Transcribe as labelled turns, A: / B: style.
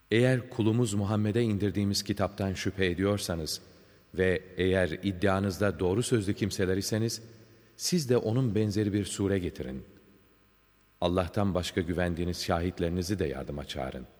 A: Eğer kulumuz Muhammed'e indirdiğimiz kitaptan şüphe ediyorsanız ve eğer iddianızda doğru sözlü kimseler iseniz, siz de onun benzeri bir sure getirin. Allah'tan başka güvendiğiniz şahitlerinizi de yardıma çağırın.